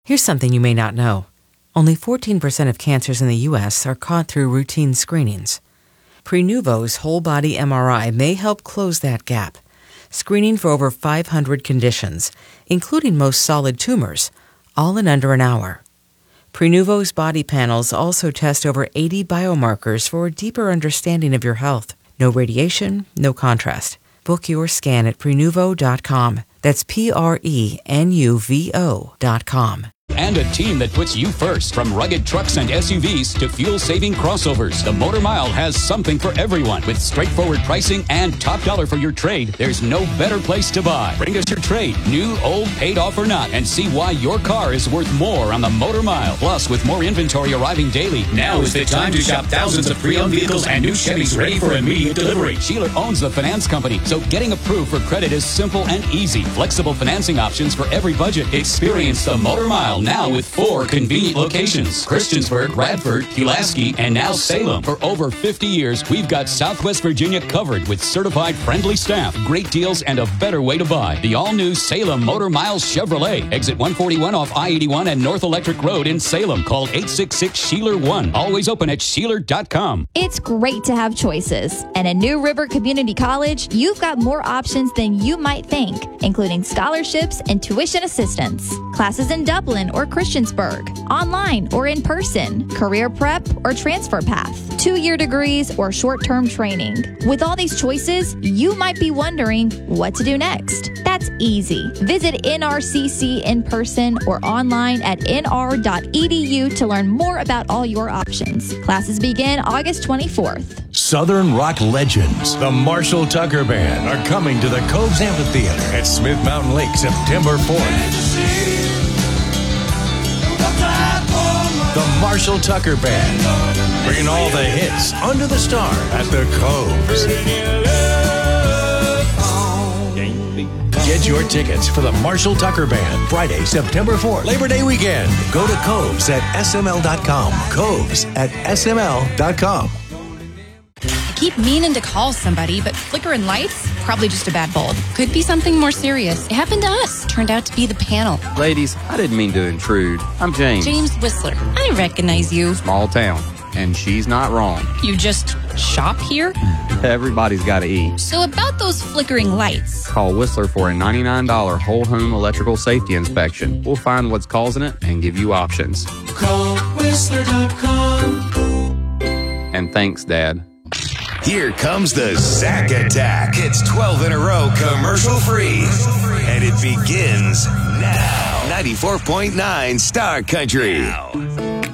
Here's something you may not know. Only 14% of cancers in the U.S. are caught through routine screenings. Prenuvo's whole-body MRI may help close that gap, screening for over 500 conditions, including most solid tumors, all in under an hour. Prenuvo's body panels also test over 80 biomarkers for a deeper understanding of your health. No radiation, no contrast. Book your scan at Prenuvo.com. That's Prenuvo.com. And a team that puts you first. From rugged trucks and SUVs to fuel-saving crossovers, the Motor Mile has something for everyone. With straightforward pricing and top dollar for your trade, there's no better place to buy. Bring us your trade, new, old, paid off or not, and see why your car is worth more on the Motor Mile. Plus, with more inventory arriving daily, now is the time to shop thousands of pre-owned vehicles and new Chevys ready for immediate delivery. Sheeler owns the finance company, so getting approved for credit is simple and easy. Flexible financing options for every budget. Experience the Motor Mile now with 4 convenient locations: Christiansburg, Radford, Pulaski, and now Salem. For over 50 years, we've got Southwest Virginia covered with certified friendly staff, great deals, and a better way to buy. The all-new Salem Motor Miles Chevrolet. Exit 141 off I-81 and North Electric Road in Salem. Call 866-SHEELER1. Always open at Sheeler.com. It's great to have choices. And at New River Community College, you've got more options than you might think, including scholarships and tuition assistance, classes in Dublin or Christiansburg, online or in person, career prep or transfer path, 2-year degrees or short-term training. With all these choices, you might be wondering what to do next. That's easy. Visit NRCC in person or online at nr.edu to learn more about all your options. Classes begin August 24th. Southern rock legends, the Marshall Tucker Band, are coming to the Coves Amphitheater at Smith Mountain Lake September 4th. The Marshall Tucker Band, bringing all the hits under the star at the Coves. Get your tickets for the Marshall Tucker Band Friday, September 4th, Labor Day weekend. Go to Coves at sml.com. Coves at sml.com. I keep meaning to call somebody, but flickering lights? Probably just a bad bulb. Could be something more serious. It happened to us. Turned out to be the panel. Ladies, I didn't mean to intrude. I'm James. James Whistler. I recognize you. Small town. And she's not wrong. You just shop here? Everybody's got to eat. So about those flickering lights. Call Whistler for a $99 whole home electrical safety inspection. We'll find what's causing it and give you options. Call Whistler.com. And thanks, Dad. Here comes the Zack Attack. It's 12 in a row commercial free. And it begins now. 94.9 Star Country.